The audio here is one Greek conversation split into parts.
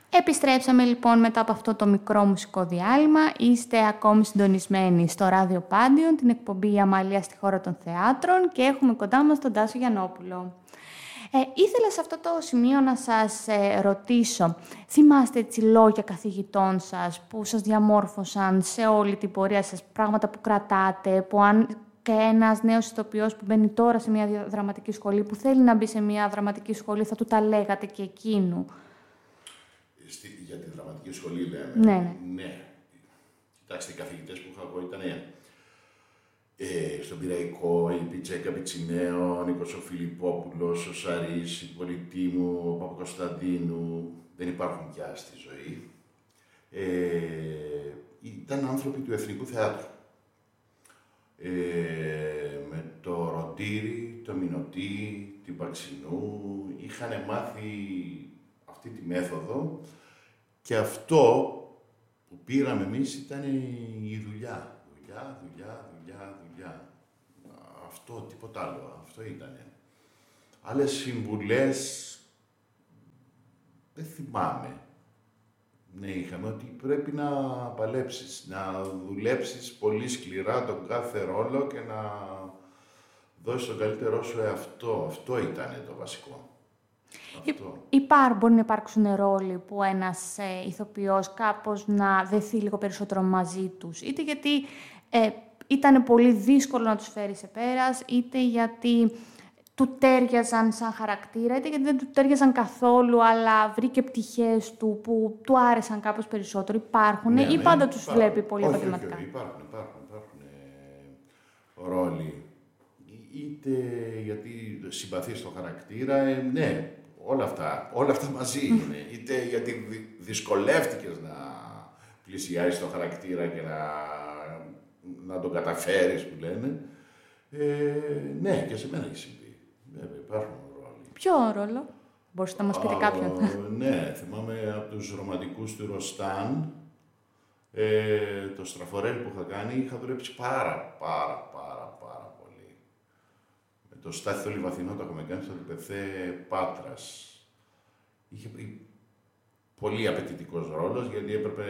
Επιστρέψαμε λοιπόν μετά από αυτό το μικρό μουσικό διάλειμμα. Είστε ακόμη συντονισμένοι στο Ράδιο Πάντιον, την εκπομπή Αμαλία στη χώρα των θεάτρων και έχουμε κοντά μας τον Τάσο Γιαννόπουλο. Ήθελα σε αυτό το σημείο να σας ρωτήσω, θυμάστε έτσι λόγια καθηγητών σας που σας διαμόρφωσαν σε όλη την πορεία σας, πράγματα που κρατάτε, που αν και ένας νέος ηθοποιός που μπαίνει τώρα σε μια δραματική σχολή, που θέλει να μπει σε μια δραματική σχολή, θα του τα λέγατε και εκείνου? Για τη δραματική σχολή λέμε. Ναι. Κοιτάξτε, οι καθηγητές που είχα εγώ ήταν στον Πειραϊκό, η Πιτσέκα Πιτσινέο, ο Νίκος ο Φιλιππόπουλος, ο Σαρής, η Πολυτήμου, ο Παπακοσταντίνου, δεν υπάρχουν πια στη ζωή. Ήταν άνθρωποι του Εθνικού Θεάτρου. Με το Ροντήρι, το Μινωτή, την Παξινού, είχαν μάθει αυτή τη μέθοδο και αυτό που πήραμε εμείς ήταν η δουλειά. Δουλειά. Αυτό, τίποτα άλλο. Αυτό ήτανε. Άλλες συμβουλές δεν θυμάμαι. Ναι, είχαμε ότι πρέπει να παλέψεις, να δουλέψεις πολύ σκληρά τον κάθε ρόλο και να δώσεις τον καλύτερό σου εαυτό. Αυτό ήταν το βασικό. Μπορεί να υπάρξουν ρόλοι που ένας ηθοποιός κάπως να δεθεί λίγο περισσότερο μαζί τους, είτε γιατί ήταν πολύ δύσκολο να τους φέρει σε πέρας, είτε γιατί του τέριαζαν σαν χαρακτήρα, είτε γιατί δεν του τέριαζαν καθόλου, αλλά βρήκε πτυχές του που του άρεσαν κάπως περισσότερο. Υπάρχουν ή πάντα τους βλέπει πολύ επαγγελματικά? Όχι, υπάρχουν ρόλοι. Είτε γιατί συμπαθείς το χαρακτήρα, ναι, όλα αυτά μαζί είναι. Είτε γιατί δυσκολεύτηκες να πλησιάσεις το χαρακτήρα και να τον καταφέρεις, που λένε. Ναι, και σε μένα έχει συμβεί. Βέβαια, υπάρχουν ρόλοι. Ποιο ρόλο? Μπορείτε να μας πείτε κάποιον? Ναι, θυμάμαι από τους ρομαντικούς του Ροστάν, το Στραφορέλ που είχα κάνει, είχα δουλέψει πάρα πολύ. Με το Στάθη το Λιβαθινό το είχαμε κάνει στο Πεθέ Πάτρας. Είχε πολύ απαιτητικός ρόλος, γιατί έπρεπε,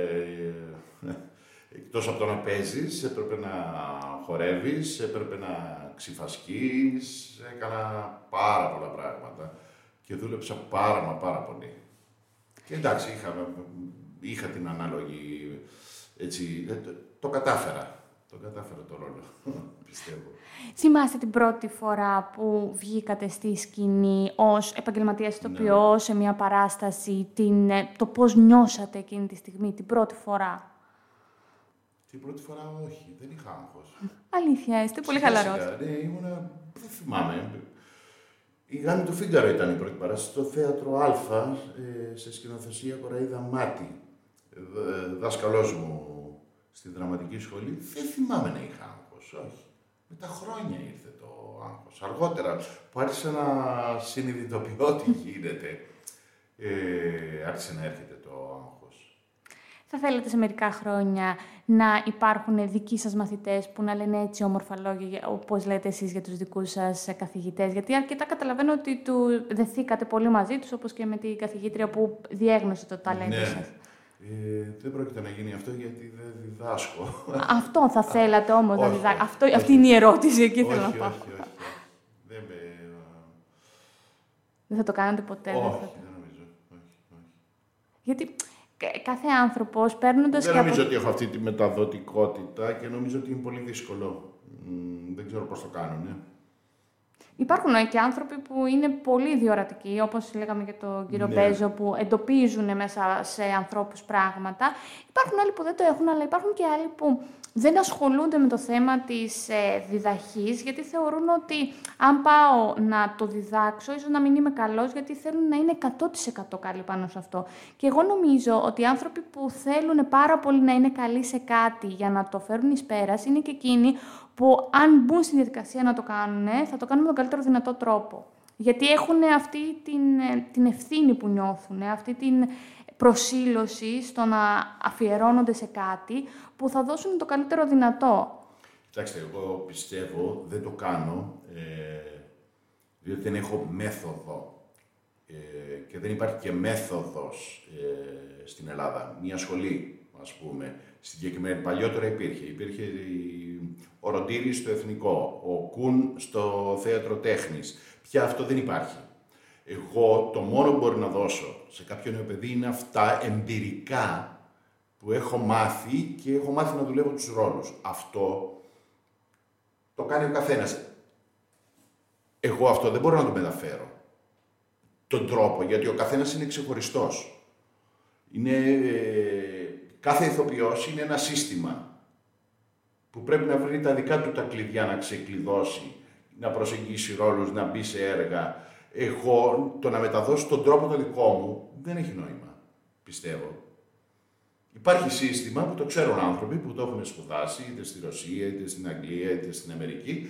εκτός από το να παίζεις, έπρεπε να χορεύεις, έπρεπε να ξυφασκείς, έκανα πάρα πολλά πράγματα και δούλεψα πάρα πολύ. Και εντάξει, είχα την ανάλογη, έτσι, το κατάφερα το ρόλο, πιστεύω. Θυμάστε την πρώτη φορά που βγήκατε στη σκηνή ως επαγγελματίας ηθοποιός, σε μια παράσταση, το πώς νιώσατε εκείνη τη στιγμή, την πρώτη φορά? Την πρώτη φορά όχι, δεν είχα άγχος. Αλήθεια, είστε πολύ χαλαρός. Ναι, δεν θυμάμαι. Η Γάνη του Φίγκαρο ήταν η πρώτη παράσταση στο Θέατρο Α, σε σκηνοθεσία Κοραΐδα Μάτι, δάσκαλός μου στη δραματική σχολή. Δεν θυμάμαι να είχα άγχος, όχι. Με τα χρόνια ήρθε το άγχος. Αργότερα, που άρχισα να συνειδητοποιώ τι γίνεται, άρχισε να έρχεται το άγχος. Θα θέλετε σε μερικά χρόνια να υπάρχουν δικοί σας μαθητές που να λένε έτσι όμορφα λόγια, όπως λέτε εσείς για τους δικούς σας καθηγητές? Γιατί αρκετά καταλαβαίνω ότι του δεθήκατε πολύ μαζί τους, όπως και με την καθηγήτρια που διέγνωσε το ταλέντο σας. Δεν πρόκειται να γίνει αυτό, γιατί δεν διδάσκω. Αυτό θα θέλατε όμως να διδάσκω? Αυτή είναι η ερώτηση, εκεί θέλω να πάω. Όχι. Δεν θα το κάνετε ποτέ? Όχι, δεν νομίζω. Όχι. Γιατί κάθε άνθρωπος παίρνοντας... Δεν νομίζω ότι έχω αυτή τη μεταδοτικότητα και νομίζω ότι είναι πολύ δύσκολο. Δεν ξέρω πώς το κάνουν. Υπάρχουν και άνθρωποι που είναι πολύ διορατικοί, όπως λέγαμε για τον κύριο Μπέζο, που εντοπίζουν μέσα σε ανθρώπους πράγματα. Υπάρχουν άλλοι που δεν το έχουν, αλλά υπάρχουν και άλλοι που δεν ασχολούνται με το θέμα της διδαχής, γιατί θεωρούν ότι αν πάω να το διδάξω, ίσως να μην είμαι καλός, γιατί θέλουν να είναι 100% καλοί πάνω σε αυτό. Και εγώ νομίζω ότι οι άνθρωποι που θέλουν πάρα πολύ να είναι καλοί σε κάτι για να το φέρουν εις πέρας, είναι και εκείνοι που αν μπουν στη διαδικασία να το κάνουν, θα το κάνουν με τον καλύτερο δυνατό τρόπο. Γιατί έχουν αυτή την ευθύνη που νιώθουν, αυτή την προσήλωση στο να αφιερώνονται σε κάτι που θα δώσουν το καλύτερο δυνατό. Κοιτάξτε, εγώ πιστεύω, δεν το κάνω, διότι δεν έχω μέθοδο. και δεν υπάρχει και μέθοδος στην Ελλάδα. Μια σχολή, ας πούμε, συγκεκριμένη. Παλιότερα υπήρχε ο Ροντήρης στο Εθνικό, ο Κουν στο Θέατρο Τέχνης. Πια αυτό δεν υπάρχει. Εγώ το μόνο που μπορώ να δώσω σε κάποιο νέο παιδί είναι αυτά εμπειρικά που έχω μάθει και έχω μάθει να δουλεύω τους ρόλους. Αυτό το κάνει ο καθένας. Εγώ αυτό δεν μπορώ να το μεταφέρω. Τον τρόπο, γιατί ο καθένας είναι ξεχωριστός. Κάθε ηθοποιός είναι ένα σύστημα που πρέπει να βρει τα δικά του τα κλειδιά να ξεκλειδώσει, να προσεγγίσει ρόλους, να μπει σε έργα. Εγώ το να μεταδώσω τον τρόπο το δικό μου δεν έχει νόημα, πιστεύω. Υπάρχει σύστημα που το ξέρουν άνθρωποι που το έχουν σπουδάσει, είτε στη Ρωσία, είτε στην Αγγλία, είτε στην Αμερική,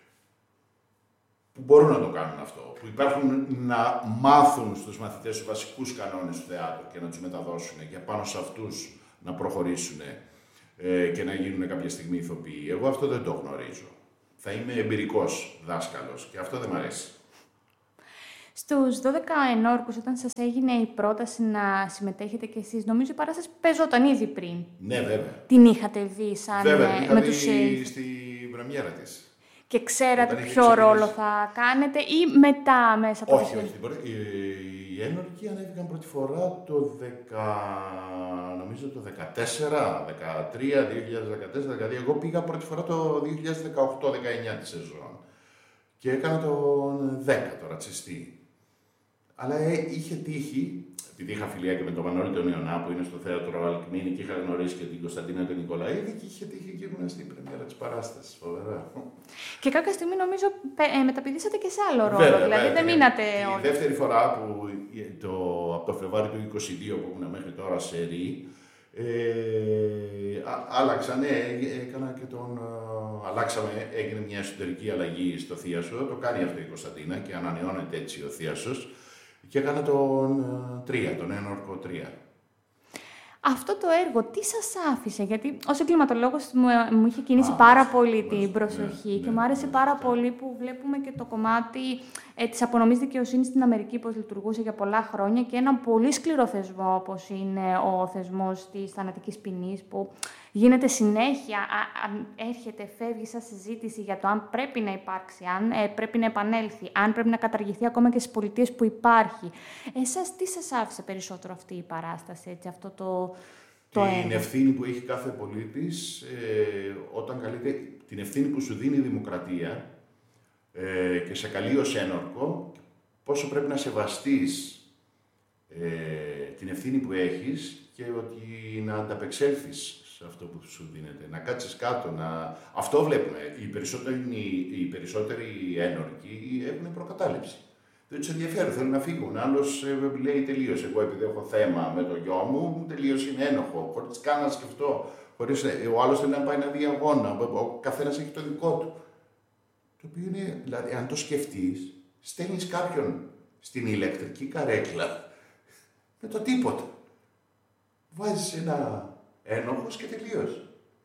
που μπορούν να το κάνουν αυτό, που υπάρχουν να μάθουν στους μαθητές τους βασικούς κανόνες του θεάτρου και να τους μεταδώσουν και πάνω σε αυτούς να προχωρήσουν και να γίνουν κάποια στιγμή ηθοποιοί. Εγώ αυτό δεν το γνωρίζω. Θα είμαι εμπειρικός δάσκαλος και αυτό δεν μ' αρέσει. Στους 12 ενόρκους, όταν σας έγινε η πρόταση να συμμετέχετε κι εσείς, νομίζω η παράσταση παίζονταν ήδη πριν. Ναι, βέβαια. Την είχατε δει σαν... Βέβαια, την είχα δει στην πρεμιέρα της. Και ξέρατε ποιο ρόλο θα κάνετε ή μετά μέσα από όχι. Οι ένορκοι ανέβηκαν πρώτη φορά το 2014, 2014, εγώ πήγα πρώτη φορά το 2018-19 τη σεζόν και έκανα τον 10, το ρατσιστή. Αλλά είχε τύχει, επειδή είχα φιλία και με τον Μανώλη τον Ιωνά που είναι στο θέατρο Αλκμίνη και είχα γνωρίσει και την Κωνσταντίνα τον Νικολαίδη και είχε τύχει και ήμουν στην πρεμιέρα της παράστασης. Φοβερά. Και κάποια στιγμή νομίζω μεταπηδήσατε και σε άλλο ρόλο. Δηλαδή δεν μείνατε όλοι. Η δεύτερη φορά που από το Φλεβάρι του 2022 που ήμουν μέχρι τώρα σε ΡΙ, άλλαξα, ναι, έκανα και αλλάξαμε, έγινε μια εσωτερική αλλαγή στο θίασο, το κάνει αυτό η Κωνσταντίνα και ανανεώνεται έτσι ο θίασος και έκανα τον ένορκο 3. Αυτό το έργο τι σας άφησε, γιατί ως εγκληματολόγος μου είχε κινήσει πάρα πολύ την προσοχή και μου άρεσε πάρα πολύ που βλέπουμε και το κομμάτι της απονομής δικαιοσύνης στην Αμερική, πώς λειτουργούσε για πολλά χρόνια και ένα πολύ σκληρό θεσμό όπως είναι ο θεσμός της θανατικής ποινής που γίνεται συνέχεια, αν έρχεται, φεύγει σαν συζήτηση για το αν πρέπει να υπάρξει, αν πρέπει να επανέλθει, αν πρέπει να καταργηθεί ακόμα και στις πολιτείες που υπάρχει. Εσάς τι σας άφησε περισσότερο αυτή η παράσταση, έτσι, αυτό το έργο? Την ευθύνη που έχει κάθε πολίτης, όταν καλείται, την ευθύνη που σου δίνει η δημοκρατία και σε καλεί ως ένορκο, πόσο πρέπει να σεβαστείς την ευθύνη που έχεις και ότι να ανταπεξέλθεις σε αυτό που σου δίνεται, να κάτσεις κάτω, Αυτό βλέπουμε. Οι περισσότεροι ένορκοι έχουν προκατάληψη. Δεν τους ενδιαφέρει, θέλουν να φύγουν. Άλλος λέει τελείωσε. Εγώ επειδή έχω θέμα με το γιο μου, τελείωσε είναι ένοχο. Χωρίς καν να σκεφτώ. Ο άλλος θέλει να πάει να δει αγώνα. Ο καθένας έχει το δικό του. Το οποίο είναι, δηλαδή, αν το σκεφτείς, στέλνεις κάποιον στην ηλεκτρική καρέκλα με το τίποτα. Βάζεις ένα ένοχος και τελείωσε.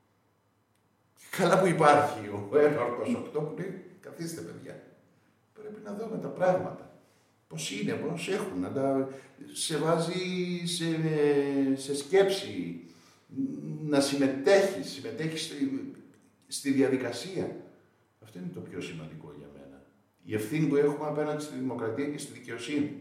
Καλά που υπάρχει ο ένορκος 8 που λέει, καθίστε παιδιά. Πρέπει να δούμε τα πράγματα. Πώς είναι, πώς έχουν, σε βάζει σε σκέψη, να συμμετέχεις στη διαδικασία. Αυτό είναι το πιο σημαντικό για μένα. Η ευθύνη που έχουμε απέναντι στη δημοκρατία και στη δικαιοσύνη.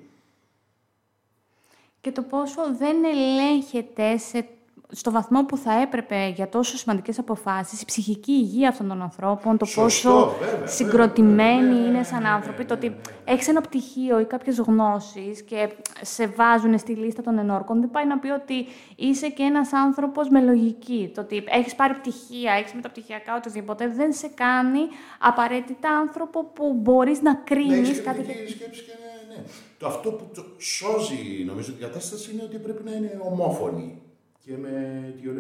Και το πόσο δεν ελέγχεται στο βαθμό που θα έπρεπε για τόσο σημαντικές αποφάσεις η ψυχική υγεία αυτών των ανθρώπων, το πόσο συγκροτημένοι είναι σαν άνθρωποι, το ότι έχεις ένα πτυχίο ή κάποιες γνώσεις και σε βάζουν στη λίστα των ενόρκων, δεν πάει να πει ότι είσαι και ένας άνθρωπος με λογική. Το ότι έχεις πάρει πτυχία, έχεις μεταπτυχιακά, οτιδήποτε, δεν σε κάνει απαραίτητα άνθρωπο που μπορείς να κρίνεις κάτι τέτοιο. Το αυτό που σώζει, νομίζω, την κατάσταση είναι ότι πρέπει να είναι ομόφωνη και με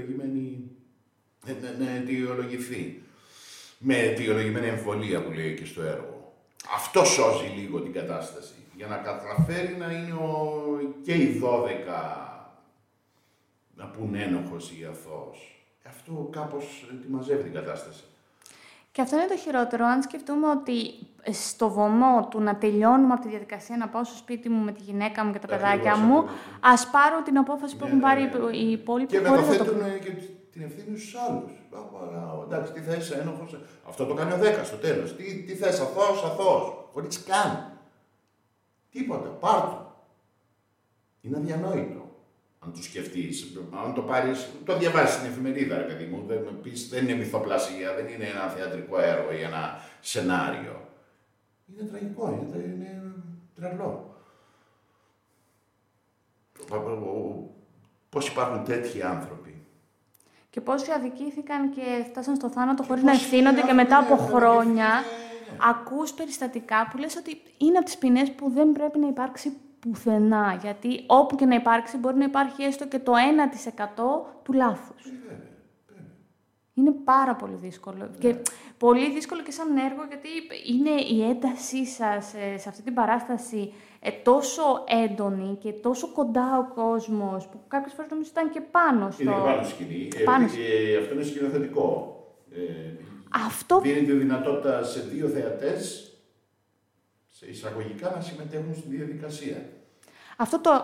αιτιολογηθεί. Με αιτιολογημένη εμβολία που λέει και στο έργο. Αυτό σώζει λίγο την κατάσταση. Για να καταφέρει να είναι και οι 12 να πουν ένοχος ή αθώος. Αυτό κάπως τη μαζεύει την κατάσταση. Και αυτό είναι το χειρότερο. Αν σκεφτούμε ότι στο βωμό του να τελειώνουμε από τη διαδικασία να πάω στο σπίτι μου με τη γυναίκα μου και τα παιδάκια μου, ας πάρω την απόφαση που έχουν πάρει οι υπόλοιποι. Και μεταθέτουν και την ευθύνη στους άλλους. Εντάξει, τι θες, ένοχος. Αυτό το κάνει ο 10 στο τέλος. Τι θες, αθώος. Χωρίς καν. Τίποτα. Πάρ' το. Είναι αδιανόητο. Αν το σκεφτείς, αν το πάρεις, το διαβάσεις στην εφημερίδα, ρε παιδί μου, δεν είναι μυθοπλασία, δεν είναι ένα θεατρικό έργο ή ένα σενάριο. Είναι τραγικό, είναι τρελό. Πώς υπάρχουν τέτοιοι άνθρωποι. Και πόσοι αδικήθηκαν και φτάσαν στο θάνατο χωρίς να ευθύνονται και μετά από χρόνια ακούς περιστατικά που λες ότι είναι από τις ποινές που δεν πρέπει να υπάρξει πουθενά. Γιατί όπου και να υπάρξει μπορεί να υπάρχει έστω και το 1% του λάθους. Είναι πάρα πολύ δύσκολο. Και πολύ δύσκολο και σαν έργο, γιατί είναι η έντασή σας σε αυτή την παράσταση τόσο έντονη και τόσο κοντά ο κόσμος, που κάποιες φορές νομίζω ήταν και πάνω στο... Είναι και πάνω στη σκηνή. Αυτό είναι σκηνοθετικό. Αυτό... Δίνει τη δυνατότητα σε 2 θεατές, σε εισαγωγικά, να συμμετέχουν στη διαδικασία. Αυτό